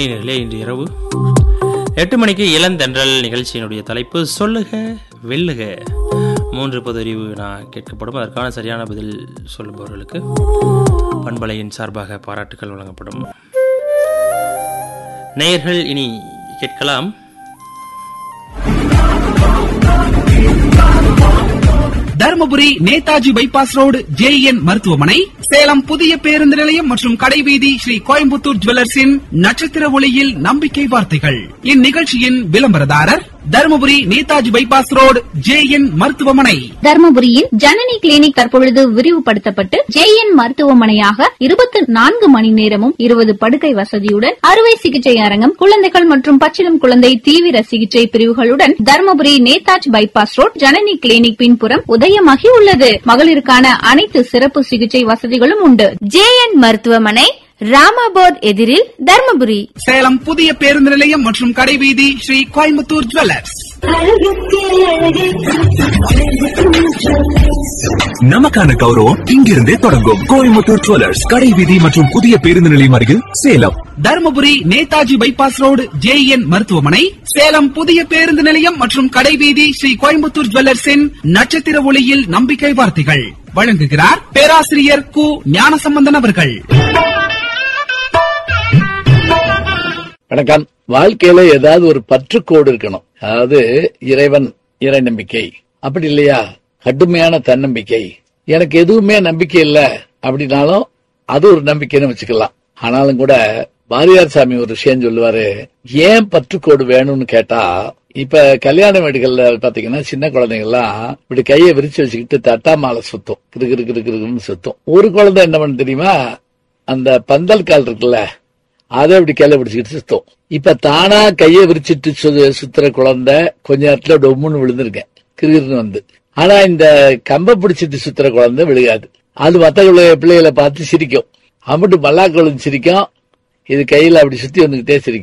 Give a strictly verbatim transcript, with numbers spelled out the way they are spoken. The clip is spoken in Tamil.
இன்று இரவு எட்டு மணிக்கு இளந்தென்றல் நிகழ்ச்சியினுடைய தலைப்பு சொல்லுக வெல்லுக. மூன்று பொதறிவு நான் கேட்கப்படும். அதற்கான சரியான பதில் சொல்லுபவர்களுக்கு பண்பலையின் சார்பாக பாராட்டுகள் வழங்கப்படும். நேயர்கள் இனி கேட்கலாம். Dharmapuri Netaji bypass road JN மருத்துவமனை, சேலம் புதிய பேருந்து நிலையம் மற்றும் கடைவீதி ஸ்ரீ கோயம்புத்தூர் ஜுவல்லர்ஸின் நட்சத்திர ஒளியில் நம்பிக்கை வார்த்தைகள். இந்நிகழ்ச்சியின் விளம்பரதாரர் Dharmapuri Netaji bypass road JN மருத்துவமனை. தர்மபுரியில் ஜனனி கிளினிக் தற்பொழுது விரிவுபடுத்தப்பட்டு ஜேஎன் மருத்துவமனையாக இருபத்தி நான்கு மணி நேரமும் இருபது படுக்கை வசதியுடன் அறுவை சிகிச்சை அரங்கம், குழந்தைகள் மற்றும் பச்சிளம் குழந்தை தீவிர சிகிச்சை பிரிவுகளுடன் Dharmapuri Netaji bypass road Janani clinic பின்புறம் உதயமாகி உள்ளது. மகளிருக்கான அனைத்து சிறப்பு சிகிச்சை வசதிகளும் உண்டு. ஜேஎன் மருத்துவமனை, ராமாபோர்ட் எதிரில், தர்மபுரி. சேலம் புதிய பேருந்து நிலையம் மற்றும் கடைவீதி ஸ்ரீ கோயம்புத்தூர் ஜுவல்லர்ஸ். நமக்கான கௌரவம் இங்கிருந்தே தொடங்கும். கோயம்புத்தூர் ஜுவல்லர்ஸ், கடைவீதி மற்றும் புதிய பேருந்து நிலையம் அருகில், Salem. Dharmapuri Netaji bypass road JN மருத்துவமனை, சேலம் புதிய பேருந்து நிலையம் மற்றும் கடைவீதி ஸ்ரீ கோயம்புத்தூர் ஜுவல்லர்ஸின் நட்சத்திர ஒளியில் நம்பிக்கை வார்த்தைகள் வழங்குகிறார் பேராசிரியர் கு ஞானசம்பந்தன் அவர்கள். வணக்கம். வாழ்க்கையில ஏதாவது ஒரு பற்றுக்கோடு இருக்கணும். அதாவது இறைவன், இறை நம்பிக்கை, அப்படி இல்லையா கடுமையான தன்னம்பிக்கை. எனக்கு எதுவுமே நம்பிக்கை இல்ல அப்படின்னாலும் அது ஒரு நம்பிக்கைன்னு வச்சுக்கலாம். ஆனாலும் கூட பாரதியார் சாமி ஒரு விஷயம் சொல்லுவாரு, ஏன் பற்றுக்கோடு வேணும்னு கேட்டா, இப்ப கல்யாண வீடுகள்ல பாத்தீங்கன்னா சின்ன குழந்தைங்கலாம் இப்படி கையை விரிச்சு வச்சுக்கிட்டு தட்டா மாலை சுத்தும், கிரு கிரு கிரு கிருன்னு சுத்தும். ஒரு குழந்தை என்ன பண்ணு தெரியுமா, அந்த பந்தல் கால் இருக்குல்ல அதை அப்படி கையில பிடிச்சிக்கிட்டு சுத்தம். இப்ப தானா கையை விரிச்சிட்டு சுத்துற குழந்தை கொஞ்ச நேரத்துல டொம்முன்னு விழுந்திருக்கேன், கிருகிருன்னு வந்து. ஆனா இந்த கம்ப பிடிச்சிட்டு சுத்துற குழந்தை விழுகாது. அது மத்த பிள்ளைகளை பார்த்து சிரிக்கும், அம்பிட்டு மல்லாக்குழந்தை சிரிக்கும், இது கையில அப்படி சுத்தி வந்துகிட்டே சிரிக்கும்.